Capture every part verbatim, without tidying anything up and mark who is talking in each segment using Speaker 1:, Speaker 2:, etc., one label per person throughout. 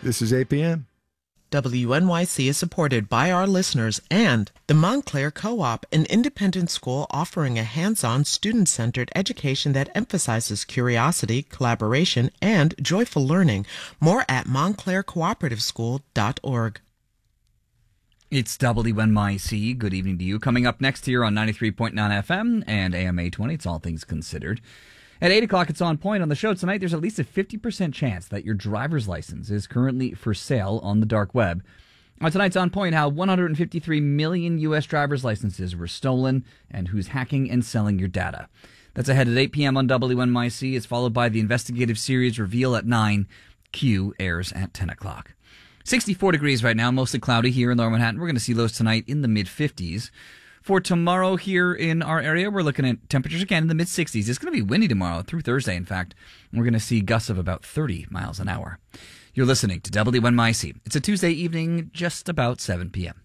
Speaker 1: This is A P M.
Speaker 2: W N Y C is supported by our listeners and the Montclair Co-op, an independent school offering a hands-on, student-centered education that emphasizes curiosity, collaboration, and joyful learning. More at montclair cooperative school dot org.
Speaker 3: It's W N Y C. Good evening to you. Coming up next here on ninety-three point nine F M and A M eight twenty, it's All Things Considered. At eight o'clock, it's On Point. On the show tonight, there's at least a fifty percent chance that your driver's license is currently for sale on the dark web. On tonight's On Point, how one hundred fifty-three million U S driver's licenses were stolen and who's hacking and selling your data. That's ahead at eight p.m. on W N Y C. It's followed by the investigative series Reveal at nine. Q airs at ten o'clock. sixty-four degrees right now, mostly cloudy here in Lower Manhattan. We're going to see lows tonight in the mid-fifties. For tomorrow here in our area, we're looking at temperatures again in the mid-sixties. It's going to be windy tomorrow, through Thursday, in fact. And we're going to see gusts of about thirty miles an hour. You're listening to W N Y C. It's a Tuesday evening, just about seven p.m.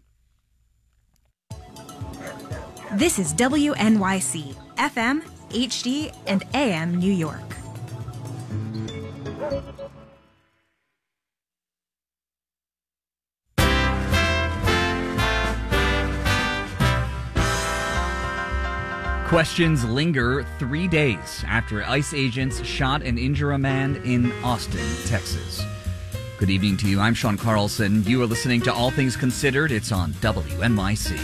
Speaker 4: This is W N Y C, F M, H D, and A M New York.
Speaker 3: Questions linger three days after ICE agents shot and injure a man in Austin, Texas. Good evening to you. I'm Sean Carlson. You are listening to All Things Considered. It's on W N Y C.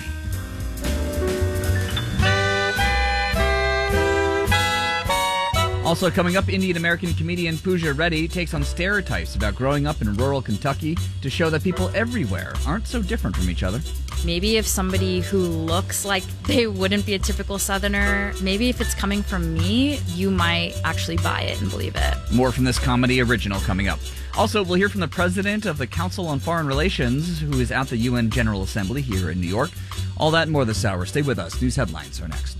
Speaker 3: Also coming up, Indian-American comedian Pooja Reddy takes on stereotypes about growing up in rural Kentucky to show that people everywhere aren't so different from each other.
Speaker 5: Maybe if somebody who looks like they wouldn't be a typical Southerner, maybe if it's coming from me, you might actually buy it and believe it.
Speaker 3: More from this comedy original coming up. Also, we'll hear from the president of the Council on Foreign Relations, who is at the U N General Assembly here in New York. All that and more this hour. Stay with us. News headlines are next.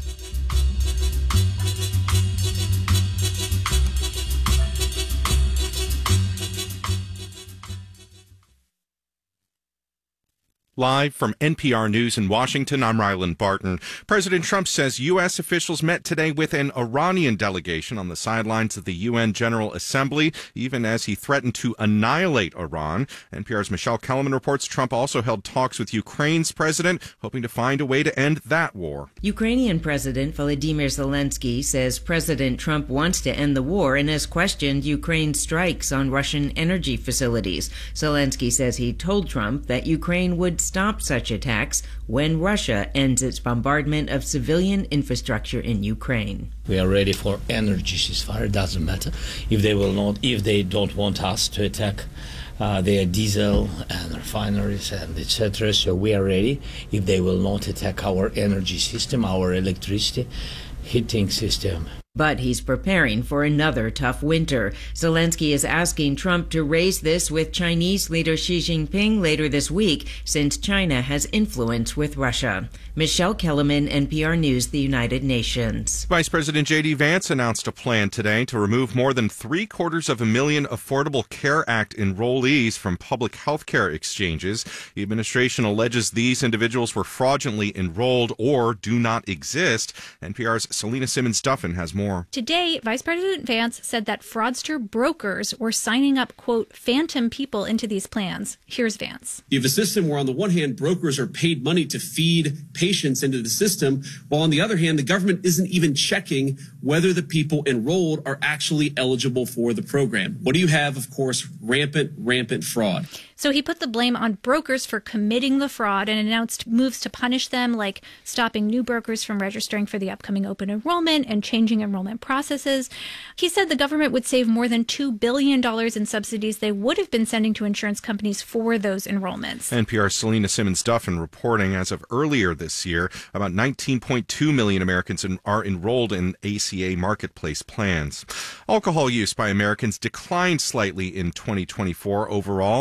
Speaker 6: Live from N P R News in Washington, I'm Ryland Barton. President Trump says U S officials met today with an Iranian delegation on the sidelines of the U N General Assembly, even as he threatened to annihilate Iran. N P R's Michelle Kellerman reports Trump also held talks with Ukraine's president, hoping to find a way to end that war.
Speaker 7: Ukrainian President Volodymyr Zelensky says President Trump wants to end the war and has questioned Ukraine's strikes on Russian energy facilities. Zelensky says he told Trump that Ukraine would stop such attacks when Russia ends its bombardment of civilian infrastructure in Ukraine.
Speaker 8: We are ready for energy ceasefire. It doesn't matter if they will not, if they don't want us to attack uh, their diesel and refineries and et cetera. So we are ready if they will not attack our energy system, our electricity heating system.
Speaker 7: But he's preparing for another tough winter. Zelensky is asking Trump to raise this with Chinese leader Xi Jinping later this week, since China has influence with Russia. Michelle Kellerman, N P R News, the United Nations.
Speaker 6: Vice President J D Vance announced a plan today to remove more than three quarters of a million Affordable Care Act enrollees from public health care exchanges. The administration alleges these individuals were fraudulently enrolled or do not exist. N P R's Selena Simmons-Duffin has more.
Speaker 9: Today, Vice President Vance said that fraudster brokers were signing up, quote, phantom people into these plans. Here's Vance.
Speaker 10: You have a system where, on the one hand, brokers are paid money to feed patients into the system, while on the other hand, the government isn't even checking whether the people enrolled are actually eligible for the program. What do you have? Of course, rampant, rampant fraud.
Speaker 9: So he put the blame on brokers for committing the fraud and announced moves to punish them, like stopping new brokers from registering for the upcoming open enrollment and changing enrollment processes. He said the government would save more than two billion dollars in subsidies they would have been sending to insurance companies for those enrollments.
Speaker 6: N P R's Selena Simmons-Duffin reporting as of earlier this year, about nineteen point two million Americans are enrolled in A C A marketplace plans. Alcohol use by Americans declined slightly in twenty twenty-four overall. A new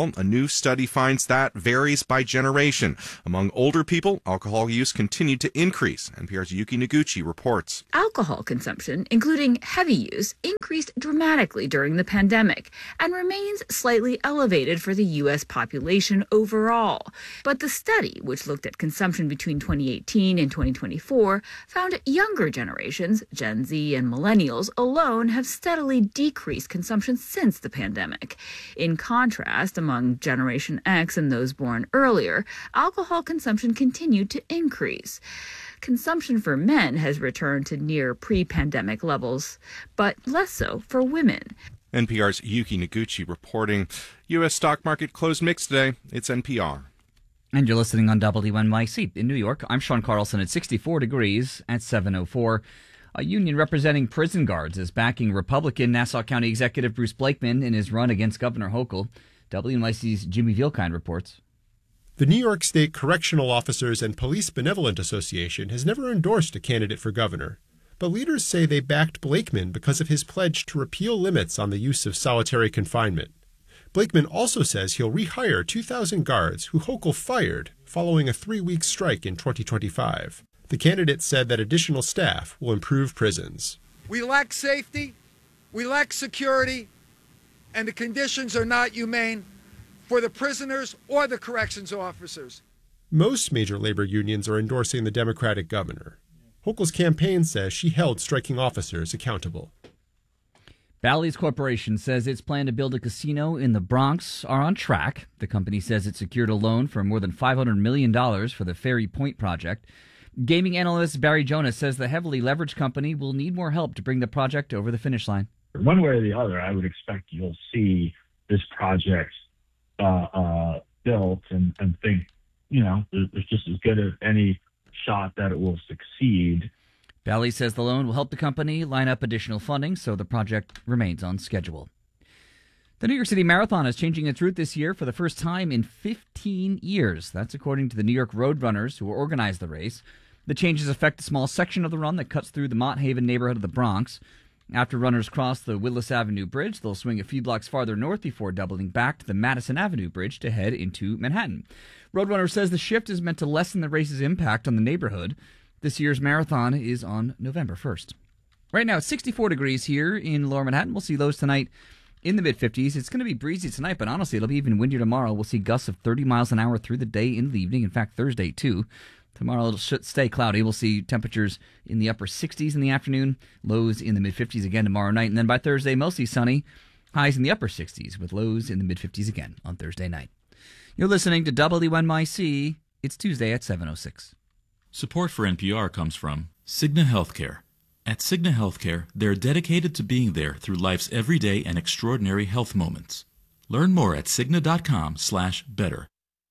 Speaker 6: new study finds that varies by generation. Among older people, alcohol use continued to increase. N P R's Yuki Noguchi reports.
Speaker 1: Alcohol consumption, including heavy use, increased dramatically during the pandemic and remains slightly elevated for the U S population overall. But the study, which looked at consumption between twenty eighteen and twenty twenty-four, found younger generations, Gen Z and millennials alone, have steadily decreased consumption since the pandemic. In contrast, among Generation X and those born earlier, alcohol consumption continued to increase. Consumption for men has returned to near pre-pandemic levels, but less so for women.
Speaker 6: N P R's Yuki Noguchi reporting. U S stock market closed mixed today. It's N P R.
Speaker 3: And you're listening on W N Y C. In New York, I'm Sean Carlson at sixty-four degrees at seven oh four. A union representing prison guards is backing Republican Nassau County Executive Bruce Blakeman in his run against Governor Hochul. W N Y C's Jimmy Vielkind reports.
Speaker 11: The New York State Correctional Officers and Police Benevolent Association has never endorsed a candidate for governor. But leaders say they backed Blakeman because of his pledge to repeal limits on the use of solitary confinement. Blakeman also says he'll rehire two thousand guards who Hochul fired following a three-week strike in twenty twenty-five. The candidate said that additional staff will improve prisons.
Speaker 12: We lack safety, we lack security, and the conditions are not humane for the prisoners or the corrections officers.
Speaker 11: Most major labor unions are endorsing the Democratic governor. Hochul's campaign says she held striking officers accountable.
Speaker 3: Bally's Corporation says its plan to build a casino in the Bronx are on track. The company says it secured a loan for more than five hundred million dollars for the Ferry Point project. Gaming analyst Barry Jonas says the heavily leveraged company will need more help to bring the project over the finish line.
Speaker 13: One way or the other, I would expect you'll see this project uh, uh, built and, and think, you know, there's just as good as any shot that it will succeed.
Speaker 3: Bally says the loan will help the company line up additional funding so the project remains on schedule. The New York City Marathon is changing its route this year for the first time in fifteen years. That's according to the New York Roadrunners, who organized the race. The changes affect a small section of the run that cuts through the Mott Haven neighborhood of the Bronx. After runners cross the Willis Avenue Bridge, they'll swing a few blocks farther north before doubling back to the Madison Avenue Bridge to head into Manhattan. Roadrunner says the shift is meant to lessen the race's impact on the neighborhood. This year's marathon is on November first. Right now, it's sixty-four degrees here in Lower Manhattan. We'll see lows tonight in the mid-fifties. It's going to be breezy tonight, but honestly, it'll be even windier tomorrow. We'll see gusts of thirty miles an hour through the day and the evening. In fact, Thursday, too. Tomorrow it'll stay cloudy. We'll see temperatures in the upper sixties in the afternoon, lows in the mid-fifties again tomorrow night. And then by Thursday, mostly sunny, highs in the upper sixties with lows in the mid-fifties again on Thursday night. You're listening to W N Y C. It's Tuesday at seven oh six.
Speaker 14: Support for N P R comes from Cigna Healthcare. At Cigna Healthcare, they're dedicated to being there through life's everyday and extraordinary health moments. Learn more at Cigna.com slash better.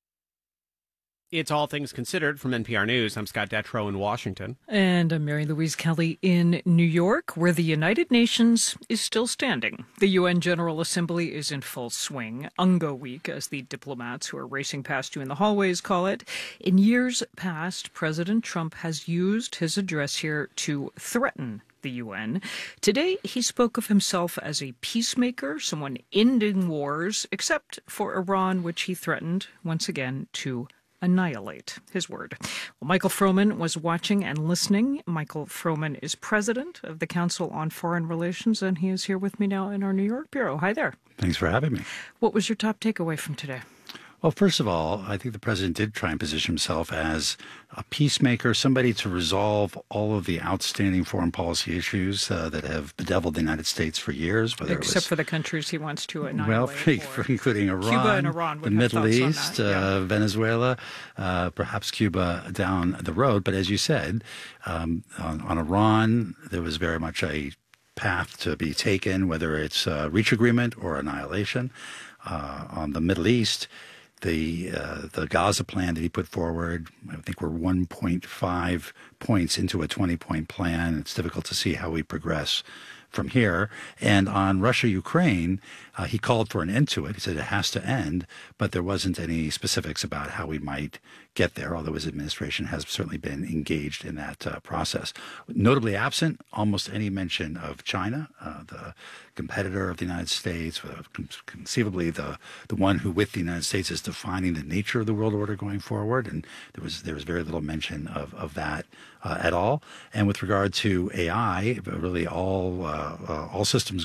Speaker 15: It's All Things Considered from N P R News. I'm Scott Detrow in Washington.
Speaker 16: And I'm Mary Louise Kelly in New York, where the United Nations is still standing. The U N General Assembly is in full swing. Ungo Week, as the diplomats who are racing past you in the hallways call it. In years past, President Trump has used his address here to threaten the U N. Today, he spoke of himself as a peacemaker, someone ending wars, except for Iran, which he threatened, once again, to annihilate. His word. Well, Michael Froman was watching and listening. Michael Froman is president of the Council on Foreign Relations, and he is here with me now in our New York bureau. Hi there.
Speaker 17: Thanks for having me.
Speaker 16: What was your top takeaway from today?
Speaker 17: Well, first of all, I think the president did try and position himself as a peacemaker, somebody to resolve all of the outstanding foreign policy issues uh, that have bedeviled the United States for years. Whether
Speaker 16: Except
Speaker 17: it was,
Speaker 16: for the countries he wants to annihilate.
Speaker 17: Well, for, including Iran,
Speaker 16: Cuba and Iran
Speaker 17: the Middle East,
Speaker 16: yeah.
Speaker 17: uh, Venezuela, uh, perhaps Cuba down the road. But as you said, um, on, on Iran, there was very much a path to be taken, whether it's a reach agreement or annihilation. Uh, on the Middle East, The uh, the Gaza plan that he put forward, I think we're one point five points into a twenty-point plan. It's difficult to see how we progress from here. And on Russia-Ukraine, uh, he called for an end to it. He said it has to end, but there wasn't any specifics about how we might get there, although his administration has certainly been engaged in that uh, process. Notably absent, almost any mention of China. Uh, the competitor of the United States, uh, conceivably the the one who, with the United States, is defining the nature of the world order going forward. And there was there was very little mention of of that uh, at all. And with regard to A I, really all uh, uh, all systems